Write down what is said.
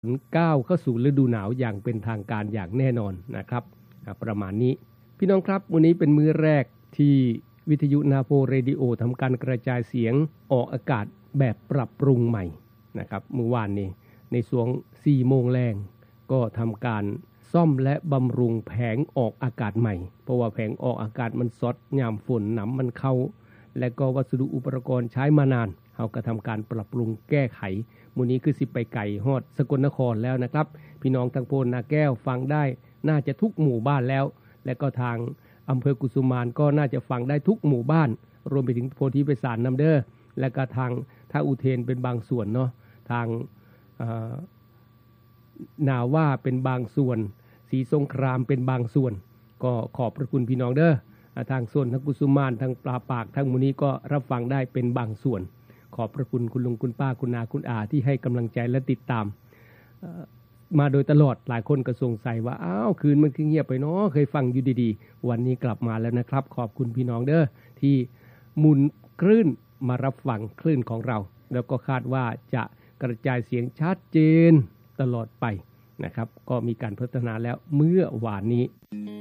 ก้าวเข้าสู่ฤดูหนาวอย่างเป็นทางการอย่างแน่นอนนะครับประมาณนี้พี่น้องครับวันนี้เป็นมื้อแรกที่วิทยุนาโพเรดิโอทำการกระจายเสียงออกอากาศแบบปรับปรุงใหม่นะครับเมื่อวานนี้ในช่วง 4 โมงแรงก็ทำการซ่อมและบำรุงแผงออกอากาศใหม่เพราะว่าแผงออกอากาศมันซดยามฝนหนำมันเข้าและก็วัสดุอุปกรณ์ใช้มานานเราก็ทำการปรับปรุงแก้ไขมื้อนี้คือสิไปไก่ฮอดสกลนครแล้วนะครับพี่น้องทางโพนนาแก้วฟังได้น่าจะทุกหมู่บ้านแล้วและก็ทางอำเภอกุสุมานก็น่าจะฟังได้ทุกหมู่บ้านรวมไปถึงโพธิไพศาลน้ำเด้อและก็ทางท่าอุเทนเป็นบางส่วนเนาะทางนาว่าเป็นบางส่วนศรีสงครามเป็นบางส่วนก็ขอบพระคุณพี่น้องเด้อทางส่วนทางกุสุมานทางปลาปากทางมูนี้ก็รับฟังได้เป็นบางส่วนขอบพระคุณคุณลุงคุณป้าคุณนาคุณอาที่ให้กำลังใจและติดตามมาโดยตลอดหลายคนก็สงสัยว่าอ้าวคืนมันเงียบไปเนาะเคยฟังอยู่ดีๆวันนี้กลับมาแล้วนะครับขอบคุณพี่น้องเด้อที่หมุนคลื่นมารับฟังคลื่นของเราแล้วก็คาดว่าจะกระจายเสียงชัดเจนตลอดไปนะครับก็มีการพัฒนาแล้วเมื่อวานนี้